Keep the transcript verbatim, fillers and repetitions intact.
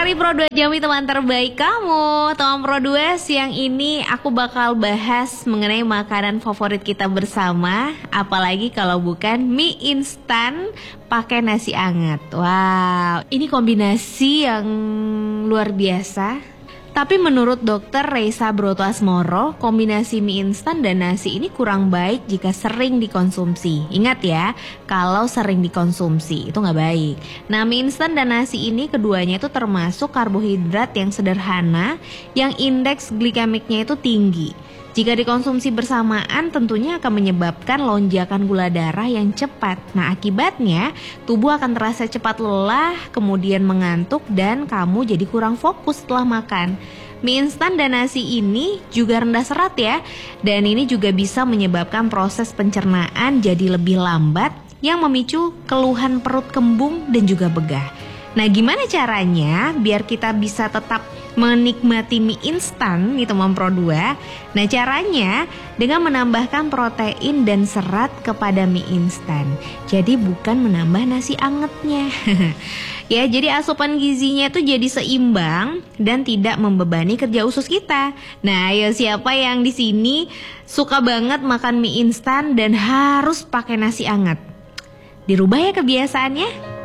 Sorry Pro dua Jambi, teman terbaik kamu. Teman Pro dua, siang ini aku bakal bahas mengenai makanan favorit kita bersama. Apalagi kalau bukan mie instan pakai nasi anget. Wow, ini kombinasi yang luar biasa. Tapi menurut dokter Reysa Brotoasmoro, kombinasi mie instan dan nasi ini kurang baik jika sering dikonsumsi. Ingat ya, kalau sering dikonsumsi itu nggak baik. Nah, mie instan dan nasi ini keduanya itu termasuk karbohidrat yang sederhana, yang indeks glikemiknya itu tinggi. Jika dikonsumsi bersamaan tentunya akan menyebabkan lonjakan gula darah yang cepat. Nah, akibatnya tubuh akan terasa cepat lelah, kemudian mengantuk dan kamu jadi kurang fokus setelah makan. Mie instan dan nasi ini juga rendah serat ya. Dan ini juga bisa menyebabkan proses pencernaan jadi lebih lambat yang memicu keluhan perut kembung dan juga begah. Nah, gimana caranya biar kita bisa tetap menikmati mie instan nih teman Pro dua? Nah, caranya dengan menambahkan protein dan serat kepada mie instan. Jadi bukan menambah nasi angetnya. Ya, jadi asupan gizinya itu jadi seimbang dan tidak membebani kerja usus kita. Nah, ayo siapa yang di sini suka banget makan mie instan dan harus pakai nasi anget? Dirubah ya kebiasaannya.